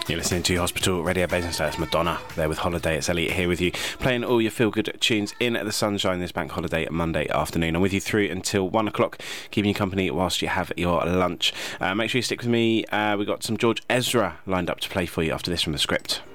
You're listening to Hospital Radio Basingstoke. It's Madonna there with Holiday. It's Elliot here with you, playing all your feel-good tunes in the sunshine this bank holiday Monday afternoon. I'm with you through until 1 o'clock, keeping you company whilst you have your lunch. Make sure you stick with me. We've got some George Ezra lined up to play for you after this from The Script.